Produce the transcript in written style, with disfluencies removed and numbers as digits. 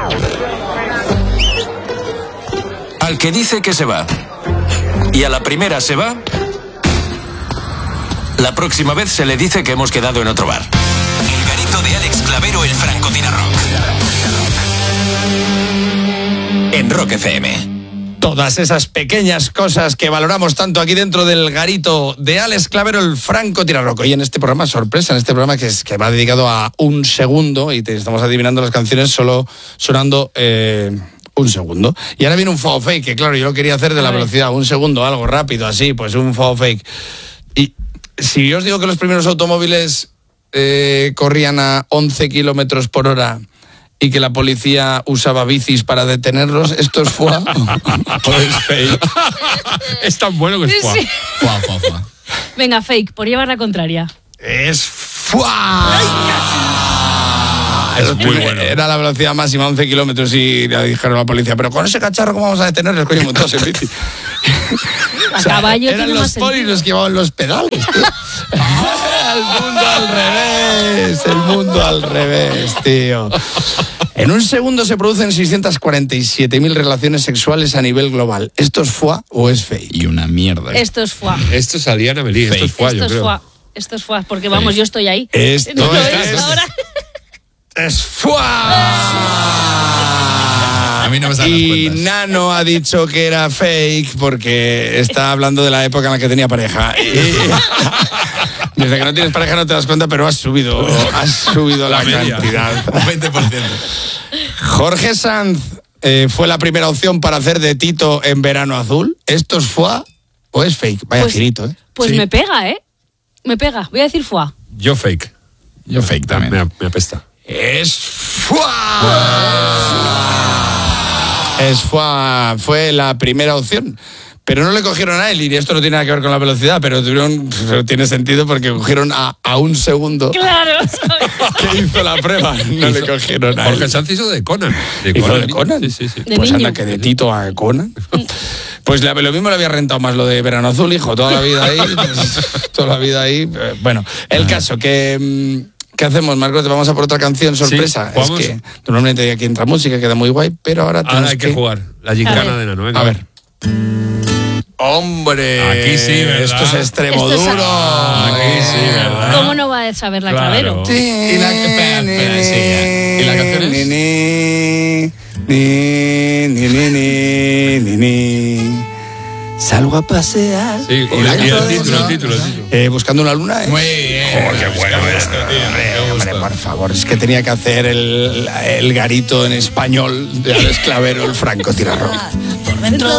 Al que dice que se va y a la primera se va, la próxima vez se le dice que hemos quedado en otro bar. El garito de Alex Clavero, el francotirador. En Rock FM. Todas esas pequeñas cosas que valoramos tanto aquí dentro del garito de Alex Clavero, el francotirador. Y en este programa, sorpresa, en este programa que va dedicado a un segundo y te estamos adivinando las canciones solo sonando un segundo. Y ahora viene un faux fake, que claro, yo lo quería hacer de la velocidad, un segundo, algo rápido, así, pues un faux fake. Y si yo os digo que los primeros automóviles corrían a 11 kilómetros por hora y que la policía usaba bicis para detenerlos, ¿esto es FUA o es fake? Es tan bueno que es FUA. Sí. FUA. Venga, fake, por llevar la contraria. Es FUA. Es muy bueno. Era la velocidad máxima, 11 kilómetros, y le dijeron a la policía, pero con ese cacharro, ¿cómo vamos a detenerles? Coño, montados en bici. A caballo eran tiene los más polis sentido. los que llevaban los pedales, tío. El mundo al revés, el mundo al revés, tío. En un segundo se producen 647.000 relaciones sexuales a nivel global. ¿Esto es FUA o es fake? Y una mierda. Esto es FUA. Esto es Aliana Belí, esto es FUA, Esto yo es creo. FUA. Esto es FUA, porque vamos, yo estoy ahí. Esto ¿No lo es- ves ahora? ¡Es FUA! A mí no me salen las Y cuentas. Nano ha dicho que era fake porque está hablando de la época en la que tenía pareja. Y desde que no tienes pareja no te das cuenta, pero has subido la media. cantidad. Un 20%. Jorge Sanz fue la primera opción para hacer de Tito en Verano Azul. ¿Esto es FUA o es fake? Vaya Pues- girito, ¿eh? Pues Sí. me pega, ¿eh? Me pega. Voy a decir FUA. Yo fake. Yo fake también. Me apesta. Es FUA. Es FUA. Fue la primera opción. Pero no le cogieron a él, y esto no tiene nada que ver con la velocidad, pero tiene sentido porque cogieron a un segundo Claro, ¿sabes? que hizo la prueba. No le cogieron a él. Jorge Sanz hizo de Conan. ¿Hizo de Conan? Sí. De Pues anda, niño. que de Tito a Conan. Pues lo mismo le había rentado más lo de Verano Azul, hijo, toda la vida ahí. Toda la vida ahí. Bueno, el caso que... ¿Qué hacemos, Marcos? Vamos a por otra canción sorpresa. Sí, jugamos. Es que normalmente aquí entra música, queda muy guay, pero ahora tenemos Ahora hay que jugar. La gincana de Nano. Venga, A ver. ¡Hombre! Aquí sí, ¿verdad? Esto es extremo Esto es- duro. Aquí sí, ¿verdad? ¿Cómo no va a saber la Claro. Clavero? Sí. ¿Y la canción es? Salgo a pasear. Sí, y el título. Buscando una luna. Muy bien. Oh, qué bueno esto, tío. Hombre, por favor, es que tenía que hacer el garito en español de Alex Clavero, el francotirador. Por dentro